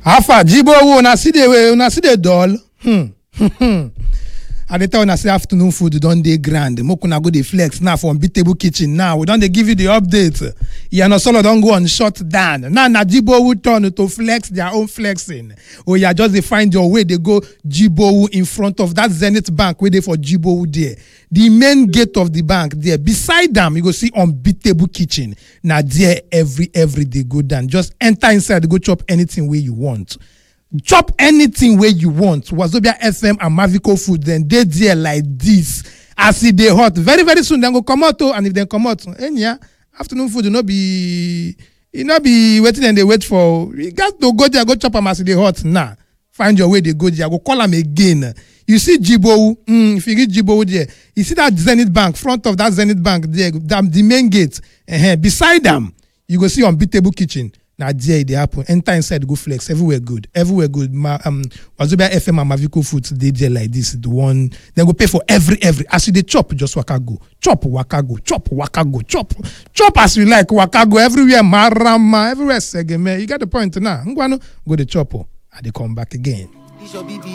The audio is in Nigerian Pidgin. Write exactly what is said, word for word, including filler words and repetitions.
Alpha Jibo, una see the way, una see the doll. Hmm. At the time, I say afternoon food, don't dey grand. Mokuna go dey flex now from Unbeatable Kitchen. Now we don't dey give you the update. Yeah, no solo don't go on shut down. Now na Jibo will turn to flex their own flexing. Oh yeah, just they find your way. They go Jibo in front of that Zenith Bank where they for Jibo there. The main gate of the bank there. Beside them, you go see Unbeatable Kitchen. Now there every every day go down. Just enter inside. Go chop anything where you want. Chop anything where you want. Wazobia F M and Mavico Food, then they there like this. As it they hot. Very, very soon, then go come out. And if they come out, and yeah, afternoon food will not be, it not be waiting and they wait for, you got to go there, go chop them as it they hot. Nah, find your way, they go there, go call them again. You see Jibo, mm, if you read Jibo there, you see that Zenith Bank, front of that Zenith Bank there, the main gate. Uh-huh. Beside them, you go see Unbeatable Kitchen. Now there they happen. Enter inside, go flex. Everywhere good. Everywhere good. Ma, um, Wazobia F M and Mavico Foods, they there like this. The one they go pay for every every. As you they chop, just waka go. Chop waka go. Chop waka go. Chop chop as you like. Waka go everywhere. Marama everywhere. Segeme. You got the point now. Ngwano go the chop. And they come back again.